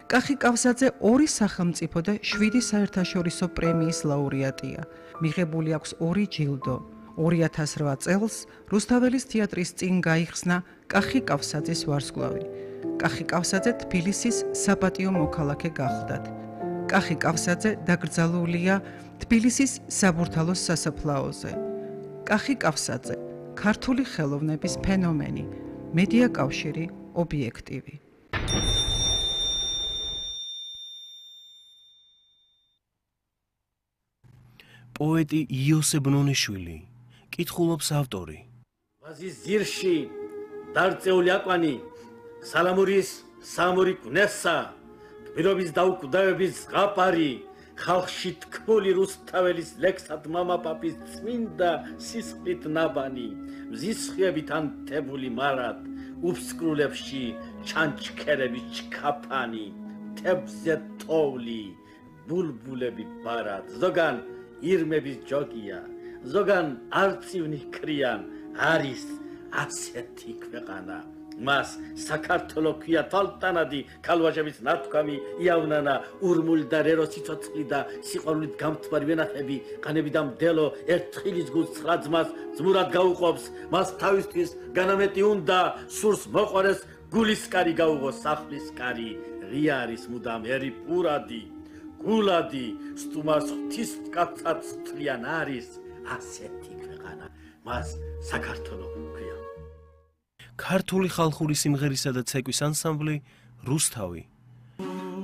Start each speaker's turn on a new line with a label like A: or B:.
A: კახი კავსაძე 2 სახელმწიფო და 7 საერთაშორისო პრემიის ლაურეატია. მიღებული აქვს 2 ჯილდო. 2008 წელს რუსთაველის თეატრის წინ გაიხსნა კახი კავსაძის ვარსკვლავი. კახი კავსაძე თბილისის საპატიო მოქალაქე გახლდათ. კახი კავსაძე დაკრძალულია თბილისის საბურთალოს სასაფლაოზე. კახი კავსაძე ქართული ხელოვნების ფენომენი, მედია კავშირი, ობიექტივი.
B: პოეტი იოსებ ნონიშვილი, კითხულობს ავტორი.
C: ვაზის ზირში დარწეული აკვანი, სალამურის სამური კვნესა, გმირობის დაუკვდავების ზღაპარი, ხალხში თქმული რუსთაველის ლექსად მამაპაპის წმინდა სისხლით ნაბანი, მზისხიებით ანთებული მარად, უფსკრულებში ჩანჩქერების ჩქაფანი, თებზე თოვლი, ბულბულები ბარად, ზოგან ირმების ჯოგია, ზოგან არწივნი ქრიან, არის ასეთი ქვეყანა. მას საქართველო ქვია თვალტანადი, ქალვაჟების ნათქვამი იავნანა, ურმული და რერო სიცოცხლი და სიყვარულით გამთბარი ვენახები, ყანები და მდელო ერთხილის გულს ცხრა ძმას ძმურად გაუყოფს, მას თავისთვის განამეტი უნდა, სურს მოყვარეს გულისკარი გაუღოს სახლისკარი, ღია არის მუდამ ერი პურადი, გულადი, სტუმარს ღვთის კაცად თვლიან არის ასეთი ქვეყანა, მას საქართველო ქვია.
B: ქართული ხალხური სიმღერისა და ცეკვის ანსამბლი რუსთავი.